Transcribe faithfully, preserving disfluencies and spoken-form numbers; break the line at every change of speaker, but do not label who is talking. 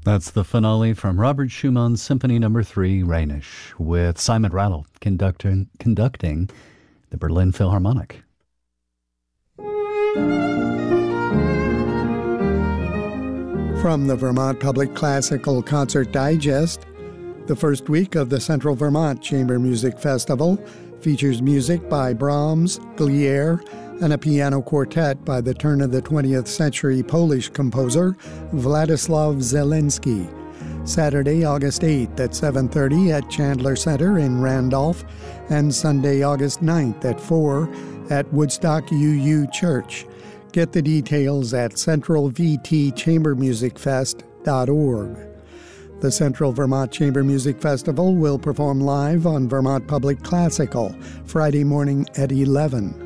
That's the finale from Robert Schumann's Symphony Number three, Rhenish, with Simon Rattle conducting, conducting the Berlin Philharmonic.
From the Vermont Public Classical Concert Digest, the first week of the Central Vermont Chamber Music Festival features music by Brahms, Glier, and a piano quartet by the turn of the twentieth century Polish composer Władysław Zelinski. Saturday, August eighth at seven thirty at Chandler Center in Randolph, and Sunday, August ninth at four at Woodstock U U Church. Get the details at central v t chamber music fest dot org. The Central Vermont Chamber Music Festival will perform live on Vermont Public Classical Friday morning at eleven.